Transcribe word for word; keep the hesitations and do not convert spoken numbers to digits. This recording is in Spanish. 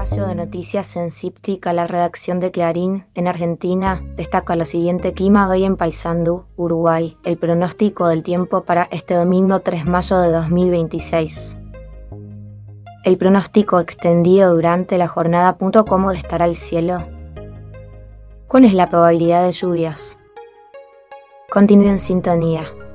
espacio de noticias en Cíptica, la redacción de Clarín, en Argentina, destaca lo siguiente: clima hoy en Paysandú, Uruguay. El pronóstico del tiempo para este domingo tres de mayo de dos mil veintiséis. El pronóstico extendido durante la jornada. ¿Cómo estará el cielo? ¿Cuál es la probabilidad de lluvias? Continúe en sintonía.